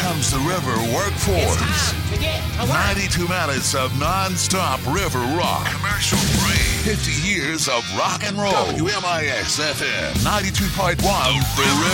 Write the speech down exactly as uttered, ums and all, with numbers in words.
comes the river workforce. It's time to get to work. ninety-two minutes of non-stop river rock. Commercial free. fifty years of rock and roll. W M I X F M ninety-two point one. The River.